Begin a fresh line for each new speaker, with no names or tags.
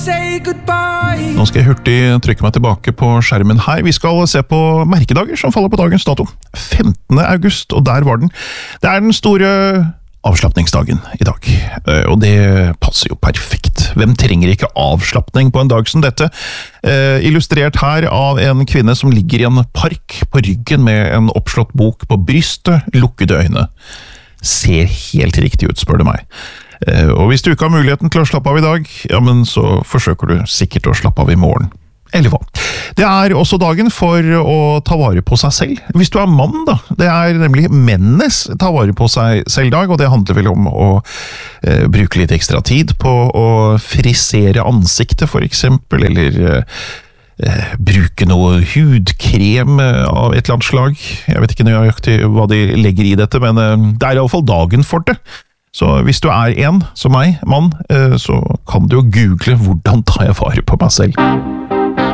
Nå skal jeg hurtig trykke meg tilbake på skjermen her. Vi skal se på merkedager som faller på dagens dato. 15. august, og der var den. Det er den store avslapningsdagen i dag, og det passer jo perfekt. Hvem trenger ikke avslapning på en dag som dette? Illustrert her av en kvinne som ligger i en park på ryggen med en oppslått bok på brystet, lukkede øyne. Ser helt riktig ut, spør du meg. Og hvis du ikke har muligheten til å slappe av i dag, ja, men så forsøker du sikkert å slappe av i morgen. Eller hva? Det er også dagen for å ta vare på seg selv. Hvis du er mann da, det er nemlig mennenes ta vare på seg selv-dag, og det handler vel om å bruke litt ekstra tid på å frisere ansiktet for eksempel, eller bruke noe hudkrem av et eller annet slag. Jeg vet ikke nøyaktig hva de legger i dette, men det er i alle fall dagen for det. Så hvis du er en, som meg, mann, så kan du jo google hvordan tar jeg vare på meg selv.